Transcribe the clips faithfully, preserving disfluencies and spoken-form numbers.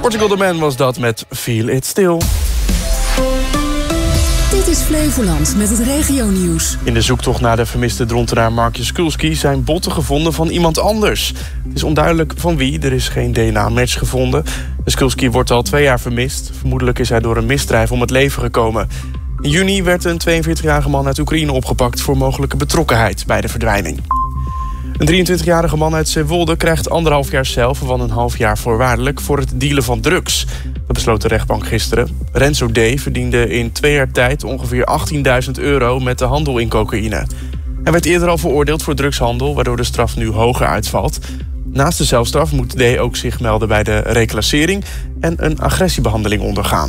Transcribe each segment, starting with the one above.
Portugal The Man was dat met Feel It Still. Dit is Flevoland met het regionieuws. In de zoektocht naar de vermiste drontenaar Mark Jaskulski zijn botten gevonden van iemand anders. Het is onduidelijk van wie, er is geen D N A-match gevonden. Jaskulski wordt al twee jaar vermist. Vermoedelijk is hij door een misdrijf om het leven gekomen. In juni werd een tweeënveertigjarige man uit Oekraïne opgepakt voor mogelijke betrokkenheid bij de verdwijning. Een drieëntwintigjarige man uit Zeewolde krijgt anderhalf jaar cel van een half jaar voorwaardelijk voor het dealen van drugs. Dat besloot de rechtbank gisteren. Renzo D. verdiende in twee jaar tijd ongeveer achttienduizend euro met de handel in cocaïne. Hij werd eerder al veroordeeld voor drugshandel, waardoor de straf nu hoger uitvalt. Naast de celstraf moet D. ook zich melden bij de reclassering en een agressiebehandeling ondergaan.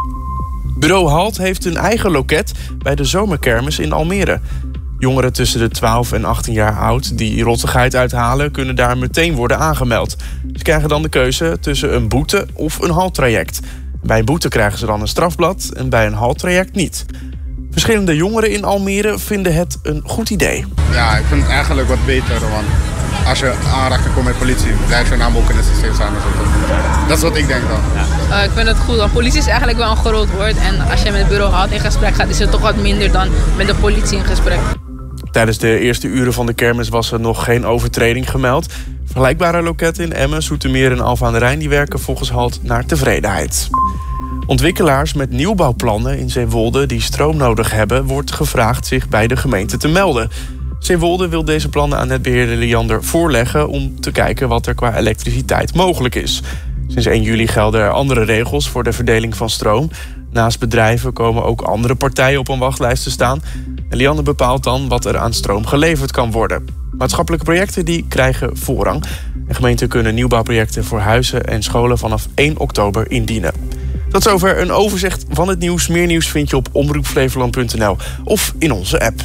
Bureau Halt heeft een eigen loket bij de zomerkermis in Almere. Jongeren tussen de twaalf en achttien jaar oud die rottigheid uithalen, kunnen daar meteen worden aangemeld. Ze krijgen dan de keuze tussen een boete of een haltraject. Bij een boete krijgen ze dan een strafblad en bij een haltraject niet. Verschillende jongeren in Almere vinden het een goed idee. Ja, ik vind het eigenlijk wat beter, want als je aanraking komt met politie, blijf je naam ook in het systeem staan. Dat is wat ik denk dan. Ja. Uh, ik vind het goed, want politie is eigenlijk wel een groot woord. En als je met het bureau Halt in gesprek gaat, is het toch wat minder dan met de politie in gesprek. Tijdens de eerste uren van de kermis was er nog geen overtreding gemeld. Vergelijkbare loketten in Emmen, Zoetermeer en Alphen aan de Rijn die werken volgens Halt naar tevredenheid. Ontwikkelaars met nieuwbouwplannen in Zeewolde die stroom nodig hebben, wordt gevraagd zich bij de gemeente te melden. Zeewolde wil deze plannen aan netbeheerder Liander voorleggen om te kijken wat er qua elektriciteit mogelijk is. Sinds één juli gelden er andere regels voor de verdeling van stroom. Naast bedrijven komen ook andere partijen op een wachtlijst te staan. En Liander bepaalt dan wat er aan stroom geleverd kan worden. Maatschappelijke projecten die krijgen voorrang. En gemeenten kunnen nieuwbouwprojecten voor huizen en scholen vanaf één oktober indienen. Tot zover een overzicht van het nieuws. Meer nieuws vind je op omroep flevoland punt n l of in onze app.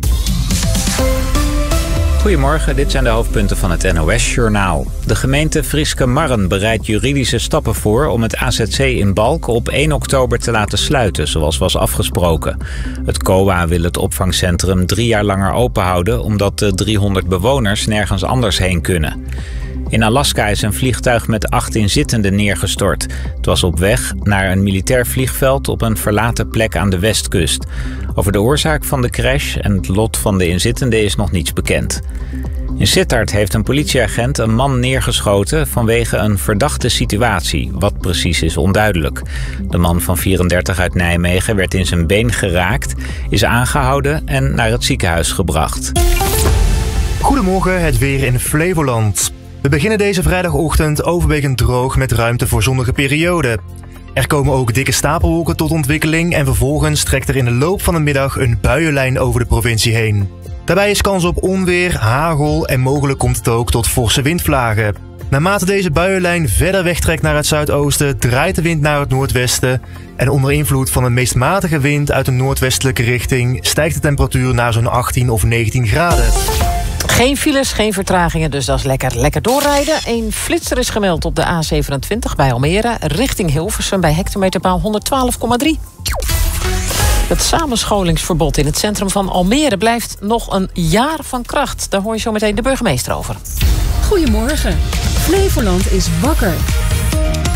Goedemorgen, dit zijn de hoofdpunten van het N O S-journaal. De gemeente Frieske Marren bereidt juridische stappen voor om het A Z C in Balk op één oktober te laten sluiten, zoals was afgesproken. Het C O A wil het opvangcentrum drie jaar langer openhouden, omdat de driehonderd bewoners nergens anders heen kunnen. In Alaska is een vliegtuig met acht inzittenden neergestort. Het was op weg naar een militair vliegveld op een verlaten plek aan de westkust. Over de oorzaak van de crash en het lot van de inzittenden is nog niets bekend. In Sittard heeft een politieagent een man neergeschoten vanwege een verdachte situatie. Wat precies is onduidelijk. De man van vierendertig uit Nijmegen werd in zijn been geraakt, is aangehouden en naar het ziekenhuis gebracht. Goedemorgen, het weer in Flevoland. We beginnen deze vrijdagochtend overwegend droog met ruimte voor zonnige perioden. Er komen ook dikke stapelwolken tot ontwikkeling en vervolgens trekt er in de loop van de middag een buienlijn over de provincie heen. Daarbij is kans op onweer, hagel en mogelijk komt het ook tot forse windvlagen. Naarmate deze buienlijn verder wegtrekt naar het zuidoosten, draait de wind naar het noordwesten en onder invloed van een meest matige wind uit een noordwestelijke richting stijgt de temperatuur naar zo'n achttien of negentien graden. Geen files, geen vertragingen, dus dat is lekker. Lekker doorrijden. Een flitser is gemeld op de A zevenentwintig bij Almere, richting Hilversum bij hectometerpaal honderdtwaalf komma drie. Het samenscholingsverbod in het centrum van Almere blijft nog een jaar van kracht. Daar hoor je zo meteen de burgemeester over. Goedemorgen. Flevoland is wakker.